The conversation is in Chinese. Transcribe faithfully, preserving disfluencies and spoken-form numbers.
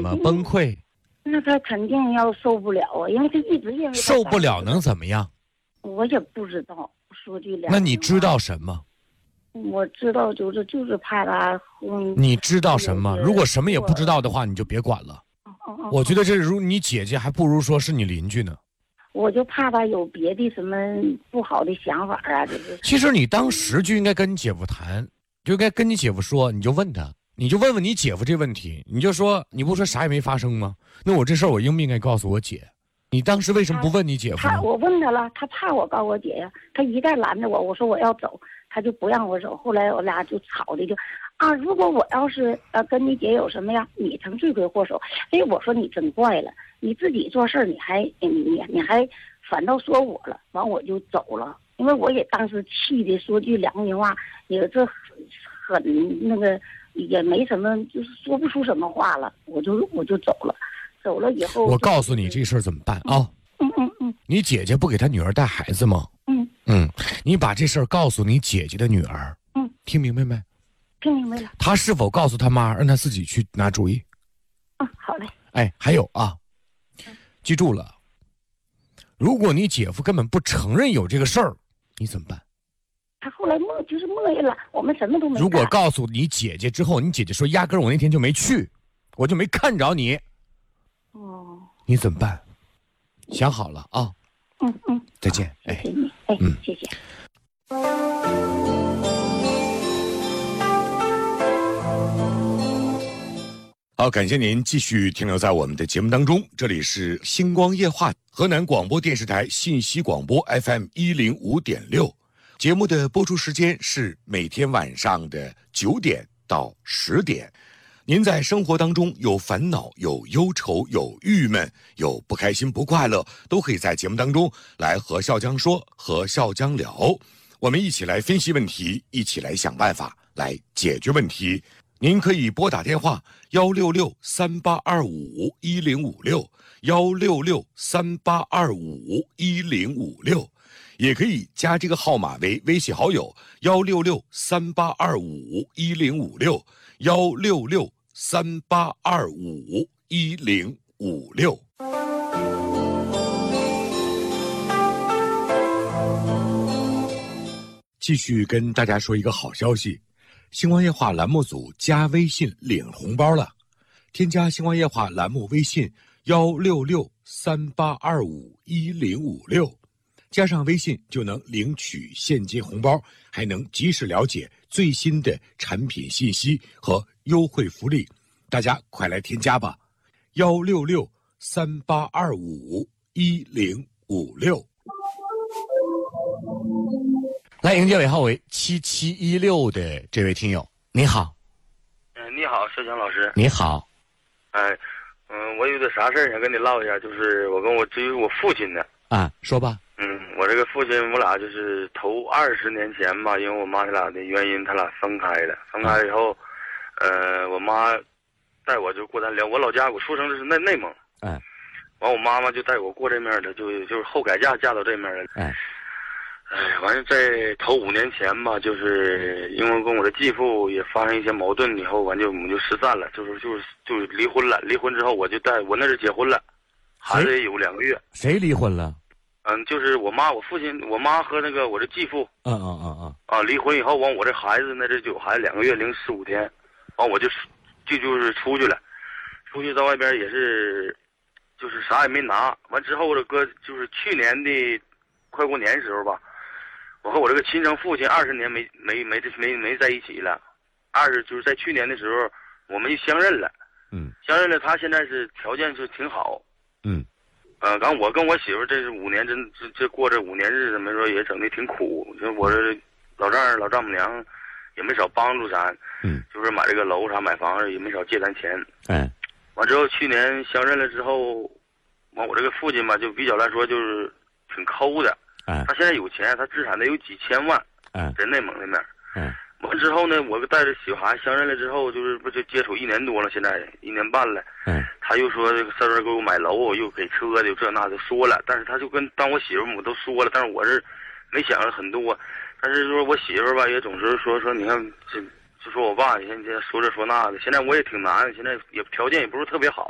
么？崩溃？ 那他肯定要受不了啊，因为他一直认为受不了能怎么样？ 我也不知道，说句良心话。 那你知道什么？ 我知道，就是就是怕他。嗯， 你知道什么？如果什么也不知道的话，你就别管了。 哦哦、 我觉得这如你姐姐还不如说是你邻居呢。 我就怕他有别的什么不好的想法啊，就是。 其实你当时就应该跟你姐夫谈，就应该跟你姐夫说，你就问他。你就问问你姐夫这问题，你就说你不说啥也没发生吗？那我这事儿我应不应该告诉我姐？你当时为什么不问你姐夫呢？ 他我问他了，他怕我告我姐呀。他一旦拦着我，我说我要走，他就不让我走。后来我俩就吵的就，啊，如果我要是呃跟你姐有什么呀，你成罪魁祸首。哎，我说你真怪了，你自己做事儿你还你你你还反倒说我了，完我就走了，因为我也当时气的说句良心话，也这很那个。也没什么，就是说不出什么话了，我就我就走了，走了以后， 我告诉你这事儿怎么办啊？ 嗯嗯嗯， 你姐姐不给她女儿带孩子吗？ 嗯嗯，你把这事儿告诉你姐姐的女儿， 嗯， 听明白没？ 听明白了。 她是否告诉她妈，让她自己去拿主意？ 嗯，好嘞。 哎，还有啊，记住了，如果你姐夫根本不承认有这个事儿，你怎么办？ 他后来默就是默认了，我们什么都没干。 如果告诉你姐姐之后，你姐姐说压根儿我那天就没去，我就没看着你， 哦， 你怎么办？想好了啊？ 嗯嗯， 再见。 谢谢你，哎， 嗯， 谢谢。 好，感谢您继续停留在我们的节目当中，这里是星光夜话，河南广播电视台信息广播 F M 一零五点六。节目的播出时间是每天晚上的九点到十点。您在生活当中有烦恼、有忧愁、有郁闷、有不开心、不快乐，都可以在节目当中来和笑江说、和笑江聊。我们一起来分析问题，一起来想办法，来解决问题。您可以拨打电话幺六六三八二五一零五六幺六六三八二五一零五六。也可以加这个号码为微信好友幺六六三八二五一零五六幺六六三八二五一零五六。继续跟大家说一个好消息，星光夜话栏目组加微信领红包了，添加星光夜话栏目微信幺六六三八二五一零五六。加上微信就能领取现金红包，还能及时了解最新的产品信息和优惠福利，大家快来添加吧！幺六六三八二五一零五六。来迎接尾号为七七一六的这位听友，你好。 嗯、呃，你好，小强老师。 你好。 哎，嗯、呃，我有点啥事儿想跟你唠一下，就是我跟我至于我父亲的。 啊，说吧。 嗯，我这个父亲，我俩就是头二十年前吧，因为我妈他俩的原因，他俩分开了。分开了以后，呃，我妈带我就过咱辽，我老家我出生的是内内蒙。 哎。 完，我妈妈就带我过这面的，就就是后改嫁嫁到这面了。 哎。 哎，完了在头五年前吧，就是因为跟我的继父也发生一些矛盾以后，完就我们就失散了，就是就是就是离婚了。离婚之后，我就带我那是结婚了，孩子也有两个月。 谁离婚了？ 嗯，就是我妈，我父亲，我妈和那个我的继父， 嗯嗯嗯嗯， 啊，离婚以后，完我这孩子那这就有孩子两个月零十五天，完我就就就是出去了，出去到外边也是，就是啥也没拿。完之后我这哥就是去年的快过年时候吧，我和我这个亲生父亲二十年没没没没没在一起了，二十就是在去年的时候我们就相认了， 嗯， 相认了，他现在是条件是挺好， 嗯。 呃，刚我跟我媳妇这是五年，真这这过这五年日子，没说也整的挺苦。就我这老丈人老丈母娘也没少帮助咱， 嗯， 就是买这个楼啥买房子也没少借咱钱。 哎， 完之后去年相认了之后，完我这个父亲吧，就比较来说就是挺抠的。 哎， 他现在有钱，他资产得有几千万。 哎， 在内蒙那边。 哎， 完之后呢，我带着小孩相认了之后，就是不就接触一年多了，现在一年半了。 嗯， 他又说这个事儿给我买楼，又给车的，又这那的说了，但是他就跟当我媳妇我都说了，但是我是没想很多，但是说我媳妇吧也总是说说你看这就说我爸你看这说这说那的，现在我也挺难，现在也条件也不是特别好。